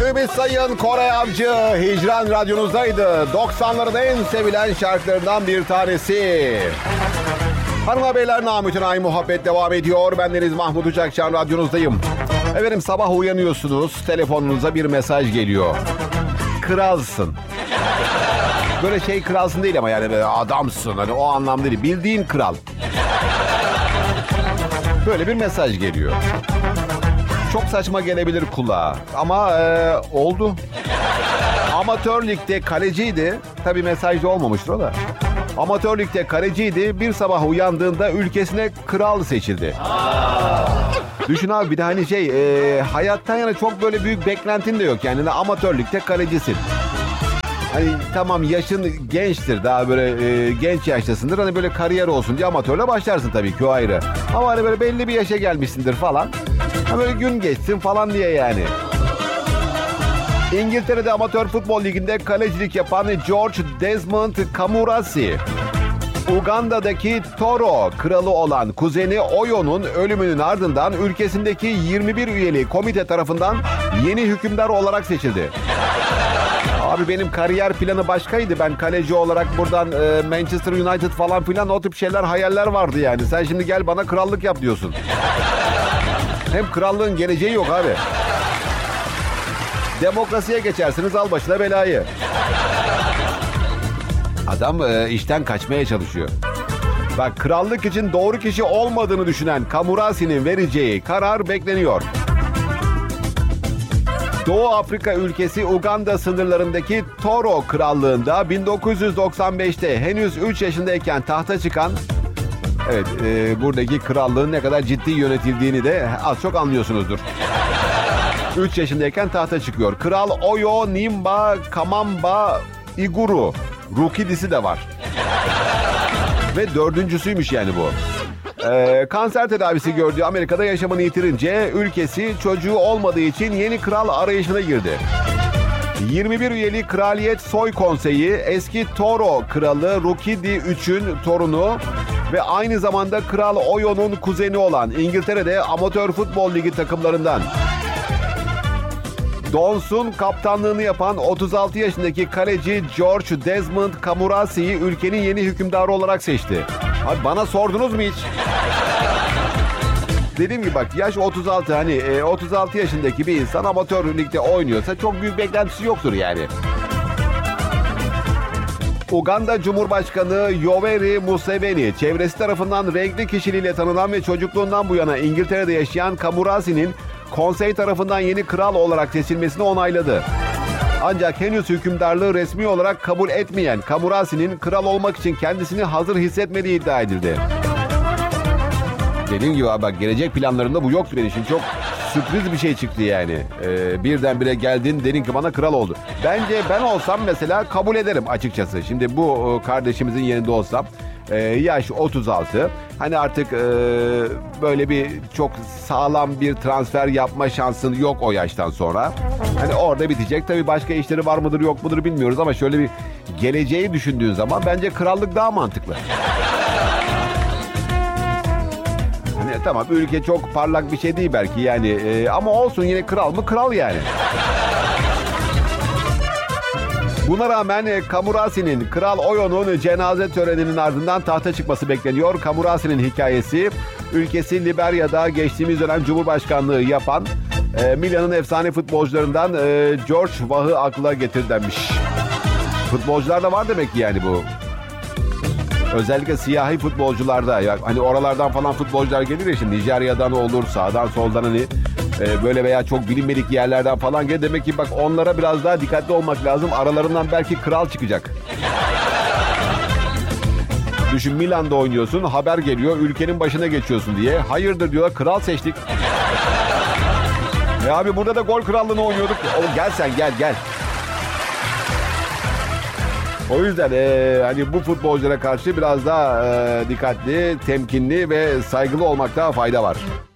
Ümit Sayın, Koray Avcı, Hicran radyonuzdaydı. 90'ların en sevilen şarkılarından bir tanesi. Hanımlar beyler, namütün ay muhabbet devam ediyor. Bendeniz Mahmut Uçakçan, radyonuzdayım. Efendim, sabah uyanıyorsunuz, telefonunuza bir mesaj geliyor. Kralsın. Böyle şey kralsın değil ama yani böyle adamsın. Hani o anlamda değil. Bildiğin kral. Böyle bir mesaj geliyor. Çok saçma gelebilir kulağa ama oldu. Amatör ligde kaleciydi. Tabii mesajda olmamıştır o da. Amatör ligde kaleciydi. Bir sabah uyandığında ülkesine kral seçildi. Düşün abi, bir de hani hayattan yana çok böyle büyük beklentin de yok. Yani amatör ligde kalecisin. Hani tamam, yaşın gençtir, daha böyle genç yaştasındır. Hani böyle kariyer olsun diye amatörle başlarsın tabii ki, o ayrı. Ama hani böyle belli bir yaşa gelmişsindir falan. Ha böyle gün geçsin falan diye yani. İngiltere'de amatör futbol liginde kalecilik yapan George Desmond Kamurasi, Uganda'daki Toro kralı olan kuzeni Oyo'nun ölümünün ardından ülkesindeki 21 üyeli komite tarafından yeni hükümdar olarak seçildi. Abi benim kariyer planı başkaydı. Ben kaleci olarak buradan Manchester United falan filan, o tip şeyler, hayaller vardı yani. Sen şimdi gel bana krallık yap diyorsun. Hem krallığın geleceği yok abi. Demokrasiye geçersiniz, al başına belayı. Adam işten kaçmaya çalışıyor. Bak, krallık için doğru kişi olmadığını düşünen Kamurasi'nin vereceği karar bekleniyor. Doğu Afrika ülkesi Uganda sınırlarındaki Toro Krallığı'nda 1995'te henüz 3 yaşındayken tahta çıkan, evet, buradaki krallığın ne kadar ciddi yönetildiğini de az çok anlıyorsunuzdur. 3 yaşındayken tahta çıkıyor. Kral Oyo Nimba Kamamba Iguru. Rukidisi de var. Ve dördüncüsüymüş yani bu. Kanser tedavisi gördüğü Amerika'da yaşamını yitirince ülkesi çocuğu olmadığı için yeni kral arayışına girdi. 21 üyeli Kraliyet Soy Konseyi eski Toro kralı Rukidi III'ün torunu ve aynı zamanda Kral Oyo'nun kuzeni olan İngiltere'de amatör futbol ligi takımlarından. Dons'un kaptanlığını yapan 36 yaşındaki kaleci George Desmond Kamurasi'yi ülkenin yeni hükümdarı olarak seçti. Abi bana sordunuz mu hiç? Dediğim gibi bak, yaş 36, hani 36 yaşındaki bir insan amatör ligde oynuyorsa çok büyük beklentisi yoktur yani. Uganda Cumhurbaşkanı Yoweri Museveni, çevresi tarafından renkli kişiliğiyle tanınan ve çocukluğundan bu yana İngiltere'de yaşayan Kamurasi'nin konsey tarafından yeni kral olarak seçilmesini onayladı. Ancak henüz hükümdarlığı resmi olarak kabul etmeyen Kamurasi'nin kral olmak için kendisini hazır hissetmediği iddia edildi. Dediğim gibi bak, gelecek planlarında bu yoktu benim için. Çok sürpriz bir şey çıktı yani. Birdenbire geldin, dedin ki bana kral oldu. Bence ben olsam mesela kabul ederim açıkçası. Şimdi bu kardeşimizin yerinde olsam, yaş 36. Hani artık böyle bir çok sağlam bir transfer yapma şansın yok o yaştan sonra. Hani orada bitecek. Tabii başka işleri var mıdır yok mudur bilmiyoruz ama şöyle bir geleceği düşündüğün zaman bence krallık daha mantıklı. Hani tamam, ülke çok parlak bir şey değil belki yani, ama olsun, yine kral mı kral yani. Buna rağmen Kamurasi'nin, Kral Oyo'nun cenaze töreninin ardından tahta çıkması bekleniyor. Kamurasi'nin hikayesi, ülkesi Liberya'da geçtiğimiz dönem Cumhurbaşkanlığı yapan Milan'ın efsane futbolcularından George Weah'ı akla getir denmiş. Futbolcular da var demek ki yani bu. Özellikle siyahi futbolcularda, yani hani oralardan falan futbolcular gelir ya, şimdi Nijerya'dan olur, sağdan soldan, hani böyle veya çok bilinmedik yerlerden falan gelir. Demek ki bak, onlara biraz daha dikkatli olmak lazım. Aralarından belki kral çıkacak. Düşün, Milan'da oynuyorsun, haber geliyor, ülkenin başına geçiyorsun diye. Hayırdır diyorlar, kral seçtik. Abi burada da gol krallığını oynuyorduk. Oğlum gel sen, gel. O yüzden hani bu futbolculara karşı biraz daha dikkatli, temkinli ve saygılı olmakta fayda var.